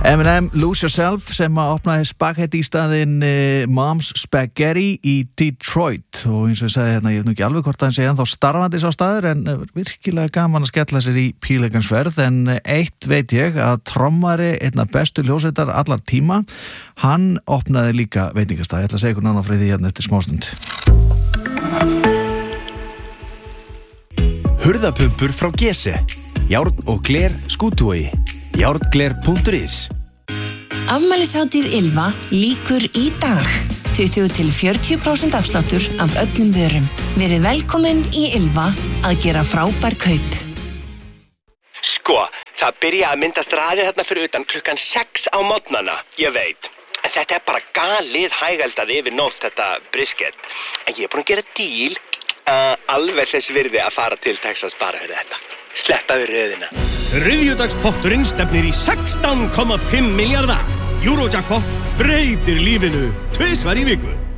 M&M Lose Yourself sem að opnaði spagetti í staðinn Mom's Spaghetti í Detroit og eins og ég sagði hérna, ég veit nú ekki alveg hvort að hann sé ennþá starfandi sá staður en virkilega gaman að skella sér í pílagansverð en eitt veit ég að trommari einna bestu hljómsveitar allar tíma hann opnaði líka veitingastað, ég ætla að segja ykkur nána frá því hérna eftir smástund. Hurðapumpur frá Gese Járn og gler Skútuvogi járngler.is Afmælishátíð Ylva lýkur í dag. 20-40% afsláttur af öllum vörum. Verið velkomin í Ylva að gera frábær kaup. Sko, það byrja að myndast raðið þarna fyrir utan klukkan 6 á morgnana, ég veit. En þetta bara galið hægældað yfir nótt þetta brisket. En ég búin að gera díl alveg þess virði að fara til Texas bara fyrir þetta. Sleppaðu röðina. Þriðjudagspotturinn stefnir í 16,5 milljarða. Eurojackpot breytir lífinu 2 í viku.